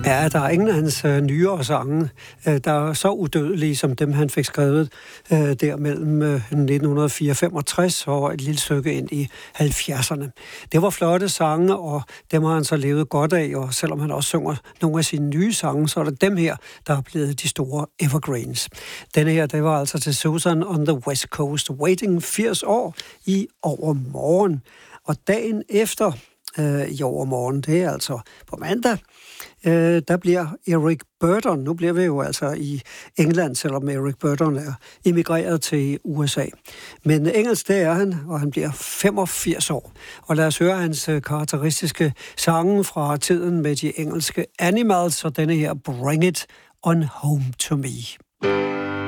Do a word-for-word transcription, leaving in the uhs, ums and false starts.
Ja, der er ingen af hans øh, nyere sange, øh, der er så udødelige som dem, han fik skrevet øh, der mellem øh, nitten fire og femogtres og et lille stykke ind i halvfjerdserne. Det var flotte sange, og dem har han så levet godt af, og selvom han også synger nogle af sine nye sange, så er det dem her, der er blevet de store evergreens. Denne her, det var altså til Susan on the West Coast, Waiting firs år i overmorgen. Og dagen efter øh, i overmorgen, det er altså på mandag, øh, der bliver Eric Burdon, nu bliver vi jo altså i England, selvom Eric Burdon er emigreret til U S A. Men engelsk, det er han, og han bliver femogfirs år. Og lad os høre hans karakteristiske sange fra tiden med de engelske Animals, og denne her Bring It On Home To Me.